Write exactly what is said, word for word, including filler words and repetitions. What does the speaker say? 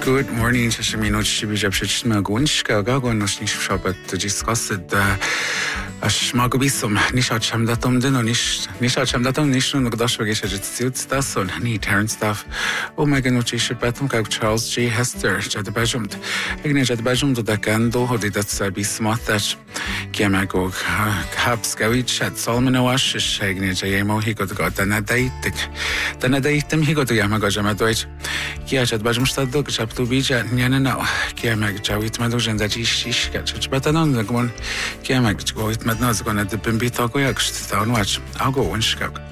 Good morning, Shashimino Shibijabshich Magunshka, Gagonos Nishabat to discuss it. Ashmagobisum, Nishacham datum dinonish, Nishacham datum nishun, Gdashwagish, Stilstason, Ni Terrence staff, O Maganuchi Shipatum, Charles J. Hester, Jadabajum, Ignaj Bajum to the candle, who did that Sabismath that Kiamago, Caps Gavich at Solmanowash, Shagnaj Yamo, he got got an a date. Then a date him, he got to Yamagajama Deutsch. Kiachat Bajumstad, Chaptu Bija, Yanano, Kiamag Jawit Madujan that is catch, but another one Kiamag go with Madnaz gonna dip in Bitagoyak, down watch. I'll go one Chicago.